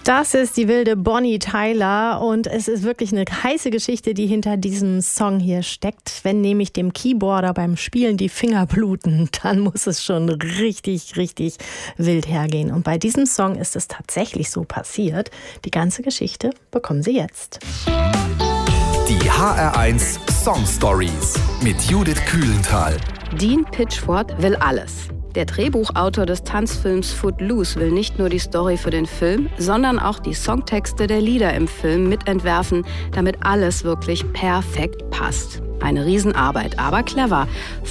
Das ist die wilde Bonnie Tyler und es ist wirklich eine heiße Geschichte, die hinter diesem Song hier steckt. Wenn nämlich dem Keyboarder beim Spielen die Finger bluten, dann muss es schon richtig, richtig wild hergehen. Und bei diesem Song ist es tatsächlich so passiert. Die ganze Geschichte bekommen Sie jetzt. Die HR1 Song Stories mit Judith Kühlenthal. Dean Pitchford will alles. Der Drehbuchautor des Tanzfilms Footloose will nicht nur die Story für den Film, sondern auch die Songtexte der Lieder im Film mitentwerfen, damit alles wirklich perfekt passt. Eine Riesenarbeit, aber clever.